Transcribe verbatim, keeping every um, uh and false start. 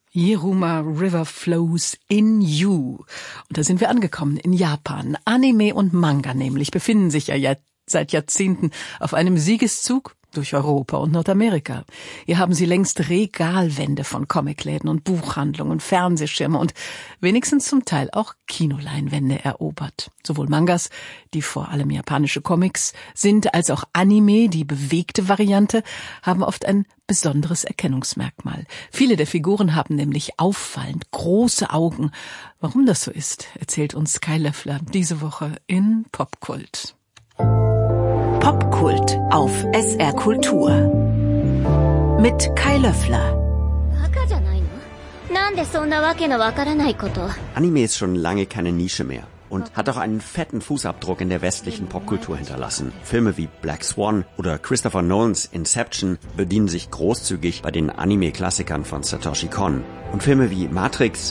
Hiruma River Flows in You. Und da sind wir angekommen in Japan. Anime und Manga nämlich befinden sich ja, ja seit Jahrzehnten auf einem Siegeszug durch Europa und Nordamerika. Hier haben sie längst Regalwände von Comicläden und Buchhandlungen, Fernsehschirme und wenigstens zum Teil auch Kinoleinwände erobert. Sowohl Mangas, die vor allem japanische Comics sind, als auch Anime, die bewegte Variante, haben oft ein besonderes Erkennungsmerkmal. Viele der Figuren haben nämlich auffallend große Augen. Warum das so ist, erzählt uns Kai Löffler diese Woche in Popkult. Popkult auf S R Kultur mit Kai Löffler. Anime ist schon lange keine Nische mehr und hat auch einen fetten Fußabdruck in der westlichen Popkultur hinterlassen. Filme wie Black Swan oder Christopher Nolans Inception bedienen sich großzügig bei den Anime-Klassikern von Satoshi Kon. Und Filme wie Matrix